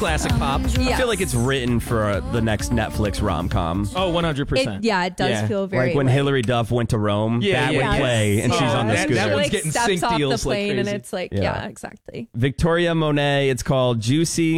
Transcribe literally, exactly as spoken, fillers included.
classic pop. Yeah. I feel like it's written for uh, the next Netflix rom-com. Oh, one hundred percent. It, yeah, it does Yeah. feel very Like when like, Hillary Duff went to Rome, Yeah, that yeah, would yeah. play, and yeah. she's on the That- scooter. that She, one's like getting steps sync off deals the like plane and crazy. it's like Yeah. yeah, exactly. Victoria Monet, it's called Juicy.